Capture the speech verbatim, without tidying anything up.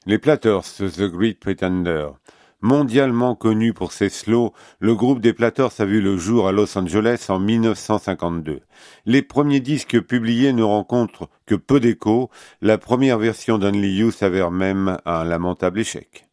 Les Platters, The Great Pretender. Mondialement connu pour ses slows, le groupe des Platters a vu le jour à Los Angeles en mille neuf cent cinquante-deux. Les premiers disques publiés ne rencontrent que peu d'écho, la première version d'Only You s'avère même un lamentable échec.